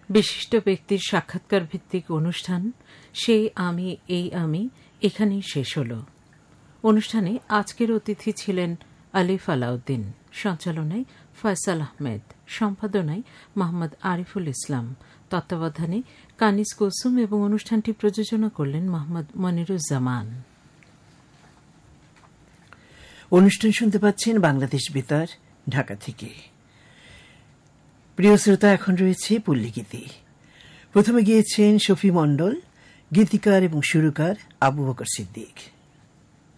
বিশিষ্ট ব্যক্তির সাক্ষাৎকার ভিত্তিক অনুষ্ঠান সেই আমি এই আমি এখানেই শেষ হল। অনুষ্ঠানে আজকের অতিথি ছিলেন আলিফ আলাউদ্দিন, সঞ্চালনায় ফয়সাল আহমেদ, সম্পাদনায় মোহাম্মদ আরিফুল ইসলাম, তত্ত্বাবধানে কানিজ কুলসুম এবং অনুষ্ঠানটি প্রযোজনা করলেন মোহাম্মদ মনিরুজ্জামান। অনুষ্ঠান শুনতে পাচ্ছেন বাংলাদেশ বেতার ঢাকা থেকে। প্রিয় শ্রোতা, এখন রয়েছে পল্লীগীতি। প্রথমে গিয়েছেন শফি মণ্ডল, গীতিকার এবং সুরকার আবু বকর সিদ্দিক।